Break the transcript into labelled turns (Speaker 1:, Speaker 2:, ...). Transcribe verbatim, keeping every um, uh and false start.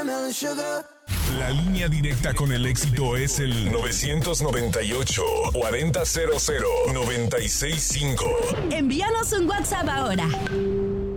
Speaker 1: watermelon sugar.
Speaker 2: La línea directa con el éxito es el nueve nueve ocho, cuarenta cero cero, noventa y seis cinco.
Speaker 3: Envíanos un WhatsApp ahora.